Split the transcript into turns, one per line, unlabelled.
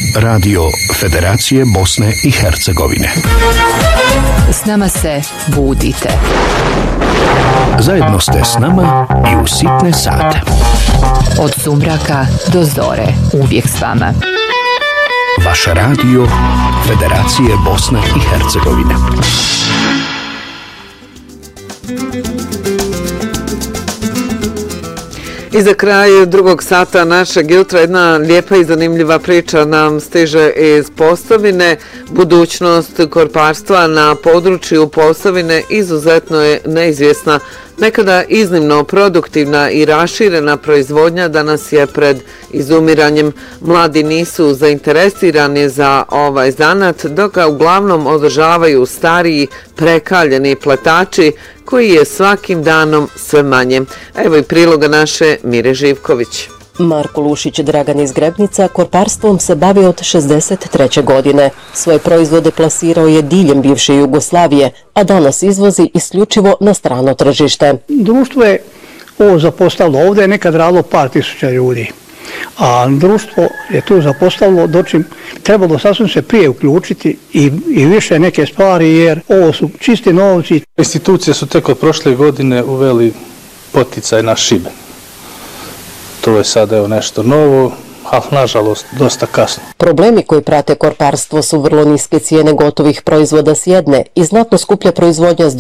Radio Federacije Bosne i Hercegovine.
S nama se budite.
Zajedno ste s nama i u sitne sate.
Od sumraka do zore, uvijek s vama.
Vaš radio Federacije Bosne i Hercegovine.
I za kraj drugog sata našeg jutra jedna lijepa i zanimljiva priča nam stiže iz Posavine. Budućnost korparstva na području Posavine izuzetno je neizvjesna. Nekada iznimno produktivna i raširena proizvodnja danas je pred izumiranjem. Mladi nisu zainteresirani za ovaj zanat, dok ga uglavnom održavaju stariji, prekaljeni pletači, koji je svakim danom sve manje. Evo i priloga naše Mire Živković.
Marko Lušić Dragan iz Grebnica korparstvom se bavi od 63. godine. Svoje proizvode plasirao je diljem bivše Jugoslavije, a danas izvozi isključivo na strano tržište.
Društvo je ovo zapostavilo. Ovdje je nekad radilo par tisuća ljudi, a društvo je tu zapostavilo, dočim trebalo sasvim se prije uključiti i više neke stvari, jer ovo su čisti novci.
Institucije su tek od prošle godine uveli poticaj na Šiben. To je sada evo nešto novo, ali nažalost dosta kasno.
Problemi koji prate korparstvo su vrlo niske cijene gotovih proizvoda s jedne i znatno skuplja proizvodnja s